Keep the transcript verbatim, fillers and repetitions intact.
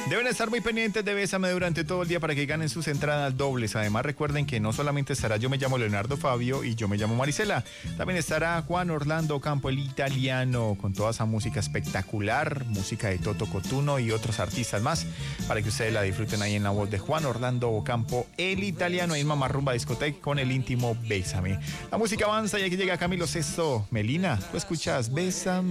Deben estar muy pendientes de Bésame durante todo el día para que ganen sus entradas dobles. Además, recuerden que no solamente estará Yo me llamo Leonardo Fabio y Yo me llamo Marisela. También estará Juan Orlando Campo, el italiano, con toda esa música espectacular, música de Toto Cotuno y otros artistas más, para que ustedes la disfruten ahí en la voz de Juan Orlando Campo, el italiano, ahí en Mamá Rumba Discoteca con el íntimo Bésame. La música avanza y aquí llega Camilo Sesto. Melina, tú escuchas Bésame.